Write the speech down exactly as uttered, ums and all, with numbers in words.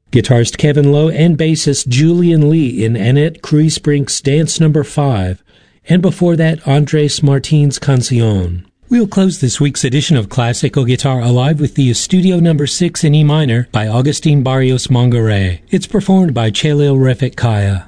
guitarist Kevin Lowe and bassist Julian Lee in Annette Kriesbrink's Dance Number five, and before that, Andres Martin's Canción. We'll close this week's edition of Classical Guitar Alive with the Estudio Number six in E minor by Augustin Barrios Mongaray. It's performed by Chelil Refat Kaya.